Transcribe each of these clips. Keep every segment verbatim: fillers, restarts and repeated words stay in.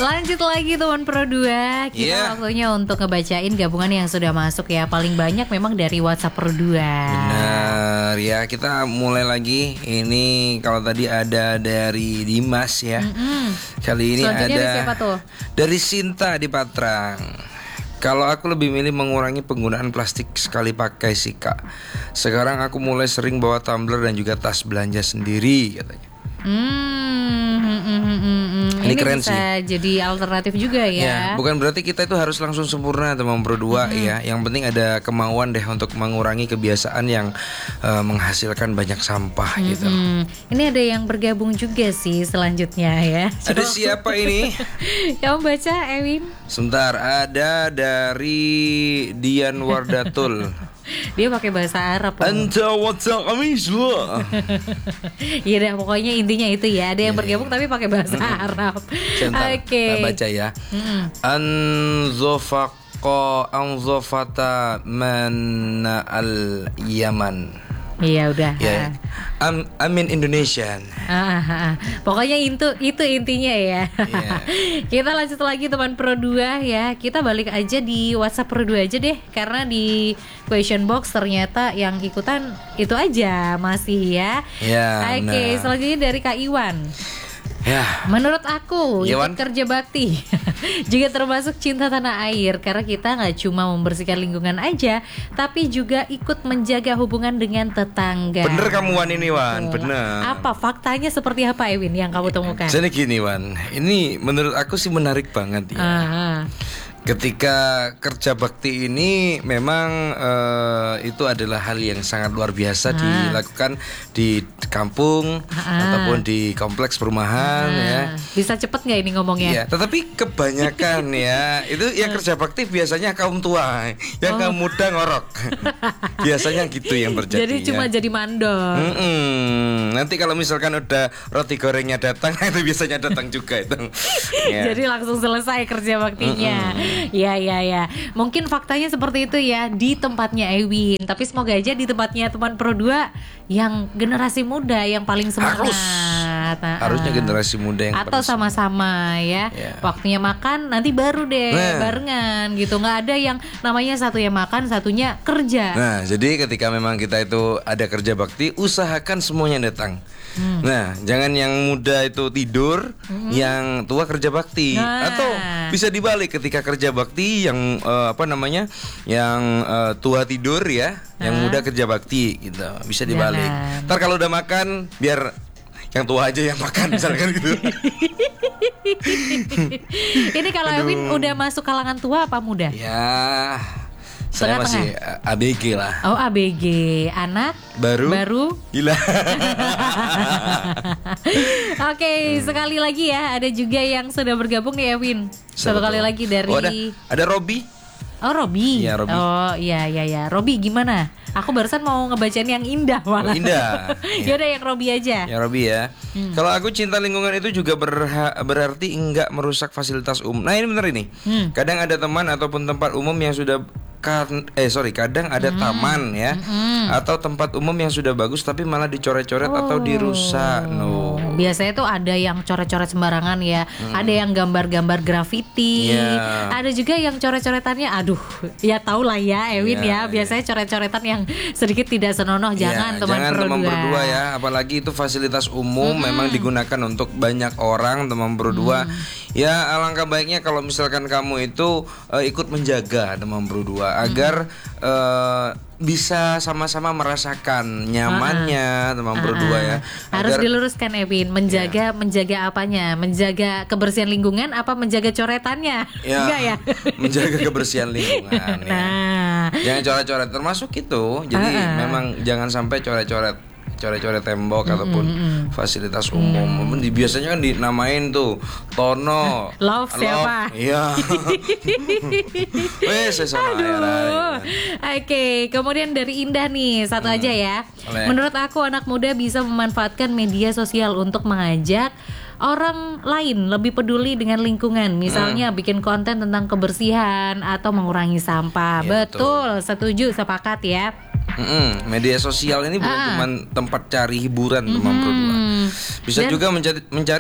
Lanjut lagi teman Pro dua. Kita yeah. waktunya untuk ngebacain gabungan yang sudah masuk ya. Paling banyak memang dari WhatsApp Pro dua. Benar ya, kita mulai lagi. Ini kalau tadi ada dari Dimas ya. Mm-hmm. Kali ini ada dari siapa tuh? Dari Sinta di Patrang. Kalau aku lebih milih mengurangi penggunaan plastik sekali pakai sih kak. Sekarang aku mulai sering bawa tumbler dan juga tas belanja sendiri katanya. Hmm, hmm, hmm, hmm, hmm. Ini, Ini keren bisa sih. jadi alternatif juga ya. Ya, bukan berarti kita itu harus langsung sempurna teman Pro dua hmm. ya. Yang penting ada kemauan deh untuk mengurangi kebiasaan yang uh, menghasilkan banyak sampah hmm, gitu. Hmm. Ini ada yang bergabung juga sih selanjutnya ya. Ada siapa ini? Kamu baca, Ewin? Sebentar, ada dari Dian Wardatul. Dia pakai bahasa Arab. Anta wata kamis lo. Iya dah, pokoknya intinya itu ya. Ada yang yeah, bergabung yeah. tapi pakai bahasa Arab. Oke. Okay. Kita baca ya. Mm. Anzofaqa anzofata mana al Yaman. Iya udah. Ya. I'm, I'm in Indonesian. Ah, ah, ah. Pokoknya itu itu intinya ya. Yeah. Kita lanjut lagi teman Pro dua ya. Kita balik aja di WhatsApp Pro dua aja deh, karena di question box ternyata yang ikutan itu aja masih ya. Yeah, Oke, okay, selanjutnya dari Kak Iwan. Ya. Menurut aku Iwan? ikut kerja bakti juga termasuk cinta tanah air, karena kita nggak cuma membersihkan lingkungan aja, tapi juga ikut menjaga hubungan dengan tetangga. Bener kamu Wan ini Wan, bener. Apa faktanya seperti apa Ewin yang kamu temukan? Jadi gini Wan, ini menurut aku sih menarik banget ya. Aha. Ketika kerja bakti ini memang uh, itu adalah hal yang sangat luar biasa ah. dilakukan di kampung ah. ataupun di kompleks perumahan ah. ya. Bisa cepet nggak ini ngomongnya? Ya, tetapi kebanyakan ya itu yang kerja bakti biasanya kaum tua, yang oh. kaum muda ngorok. Biasanya gitu yang terjadi. Jadi ya. Cuma jadi mandor. Mm-mm. Nanti kalau misalkan udah roti gorengnya datang, itu biasanya datang juga itu. Ya. Jadi langsung selesai kerja baktinya. Mm-mm. Ya ya ya. Mungkin faktanya seperti itu ya di tempatnya Ewin. Tapi semoga aja di tempatnya teman Pro dua yang generasi muda yang paling semangat. Harus. Nah, Harusnya generasi muda yang atau sama-sama ya. Yeah. Waktunya makan nanti baru deh nah. barengan gitu. Nggak ada yang namanya satunya makan, satunya kerja. Nah, jadi ketika memang kita itu ada kerja bakti, usahakan semuanya datang. Hmm. Nah, jangan yang muda itu tidur, hmm. yang tua kerja bakti. Nah. Atau bisa dibalik, ketika kerja bakti yang uh, apa namanya, yang uh, tua tidur ya, nah. yang muda kerja bakti gitu. Bisa dibalik. Jangan. Ntar kalau udah makan, biar yang tua aja yang makan misalkan gitu. Ini kalau Ewin udah masuk kalangan tua apa muda? Ya, saya masih A B G lah. Oh, A B G. Anak baru baru gila. Oke, okay, hmm. sekali lagi ya, ada juga yang sudah bergabung nih Ewin. Satu kali lagi dari oh, ada, ada Robi. Oh, Robi. Ya, Robi. Oh, iya iya ya. Robi gimana? Aku barusan mau ngebacain yang indah malah. Oh, indah. Ya udah yang Robi aja. Ya Robi ya. Hmm. Kalau aku cinta lingkungan itu juga berha- berarti enggak merusak fasilitas umum. Nah, ini benar ini. Hmm. Kadang ada teman ataupun tempat umum yang sudah Kan, eh sorry kadang ada hmm. taman ya hmm. atau tempat umum yang sudah bagus tapi malah dicoret-coret oh. atau dirusak. No. Biasanya tuh ada yang coret-coret sembarangan ya, hmm. ada yang gambar-gambar grafiti, yeah. ada juga yang coret-coretannya, aduh, ya tau lah ya Ewin yeah, ya. Biasanya yeah. coret-coretan yang sedikit tidak senonoh, jangan yeah, teman jangan berdua. teman berdua ya, apalagi itu fasilitas umum hmm. memang digunakan untuk banyak orang teman berdua. Hmm. Ya alangkah baiknya kalau misalkan kamu itu uh, ikut menjaga teman berdua agar hmm. uh, bisa sama-sama merasakan nyamannya teman uh-uh. berdua ya. Harus agar, diluruskan Ewin, menjaga ya. menjaga apanya? Menjaga kebersihan lingkungan apa menjaga coretannya? Ya, enggak ya? Menjaga kebersihan lingkungan. Nah, ya. Jangan coret-coret termasuk itu. Jadi uh-uh. memang jangan sampai coret-coret coret-coret tembok mm-hmm. ataupun fasilitas umum. Mm. Biasanya kan dinamain tuh Tono Love siapa? Iya. Wes sama ya. Oke, kemudian dari Indah nih, satu hmm. aja ya. Oleh. Menurut aku anak muda bisa memanfaatkan media sosial untuk mengajak orang lain lebih peduli dengan lingkungan. Misalnya hmm. bikin konten tentang kebersihan atau mengurangi sampah. Ya, betul, betul, setuju, sepakat ya. Mm-mm. Media sosial ini bukan ah. cuma tempat cari hiburan teman berdua. Bisa Dan, juga mencari, mencari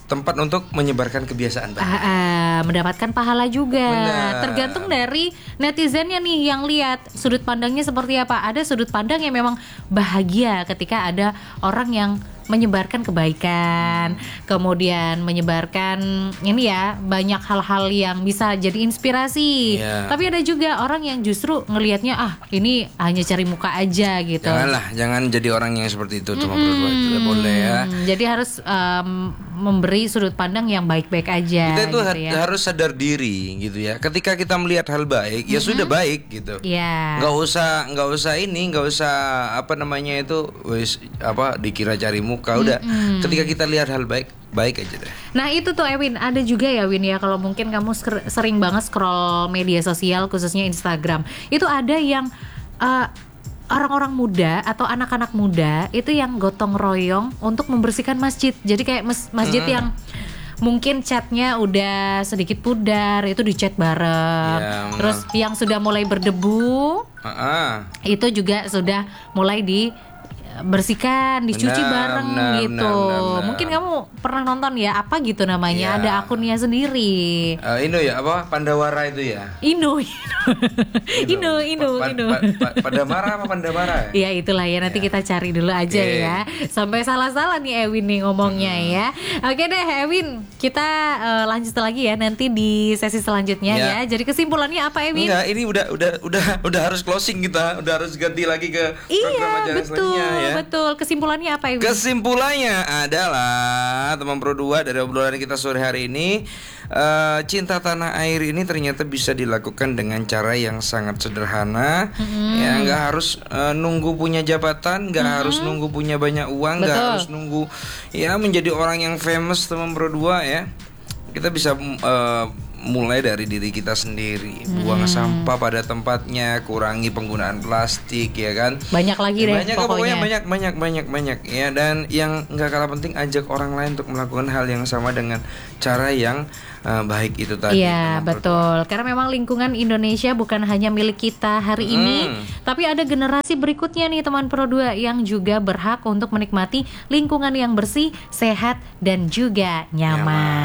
tempat untuk menyebarkan kebiasaan baik. Uh, uh, mendapatkan pahala juga. Benar. Tergantung dari netizennya nih yang lihat sudut pandangnya seperti apa. Ada sudut pandang yang memang bahagia ketika ada orang yang menyebarkan kebaikan, kemudian menyebarkan ini ya banyak hal-hal yang bisa jadi inspirasi. Yeah. Tapi ada juga orang yang justru ngelihatnya ah ini hanya cari muka aja gitu. Janganlah, jangan jadi orang yang seperti itu cuma berdua itu tidak boleh ya. Jadi harus um, memberi sudut pandang yang baik-baik aja. Kita itu gitu ha- ya. harus sadar diri gitu ya. Ketika kita melihat hal baik, ya mm-hmm. sudah baik gitu. Iya. Nggak usah, nggak usah ini, nggak usah apa namanya itu, wis apa dikira cari muka. Udah, mm-hmm. ketika kita lihat hal baik, baik aja deh. Nah itu tuh Ewin, ada juga ya Win ya, kalau mungkin kamu sker- sering banget scroll media sosial khususnya Instagram, itu ada yang uh, orang-orang muda atau anak-anak muda itu yang gotong royong untuk membersihkan masjid. Jadi kayak mas- masjid hmm. yang mungkin catnya udah sedikit pudar, itu dicat bareng. Ya, terus yang sudah mulai berdebu, uh-uh. itu juga sudah mulai di bersihkan, dicuci benar, bareng benar, gitu. Benar, benar, benar. Mungkin kamu pernah nonton ya, apa gitu namanya? Ya. Ada akunnya sendiri. Uh, Ino ya, apa? Pandawara itu ya? Ino, Ino, Ino, Ino, pa, Ino. Pa, pa, Pandamara apa Pandamara? Ya itulah ya, nanti ya. Kita cari dulu aja okay. ya. Sampai salah-salah nih Ewin nih ngomongnya hmm. ya. Oke deh Ewin, kita uh, lanjut lagi ya nanti di sesi selanjutnya ya. ya. Jadi kesimpulannya apa Ewin? Enggak, ini udah udah udah udah harus closing kita, udah harus ganti lagi ke program iya, acara selanjutnya ya. Betul, kesimpulannya apa Ibu? Kesimpulannya adalah teman Pro dua dari obrolan kita sore hari ini, uh, cinta tanah air ini ternyata bisa dilakukan dengan cara yang sangat sederhana. Mm-hmm. Ya nggak harus uh, nunggu punya jabatan, nggak mm-hmm. harus nunggu punya banyak uang, nggak harus nunggu ya menjadi orang yang famous teman Pro dua ya. Kita bisa uh, mulai dari diri kita sendiri, buang hmm. sampah pada tempatnya, kurangi penggunaan plastik ya kan. Banyak lagi deh banyak, pokoknya. pokoknya banyak banyak banyak banyak ya. Dan yang nggak kalah penting, ajak orang lain untuk melakukan hal yang sama dengan cara yang uh, baik itu tadi. Iya betul, karena memang lingkungan Indonesia bukan hanya milik kita hari hmm. ini, tapi ada generasi berikutnya nih teman Pro dua yang juga berhak untuk menikmati lingkungan yang bersih, sehat dan juga nyaman, nyaman.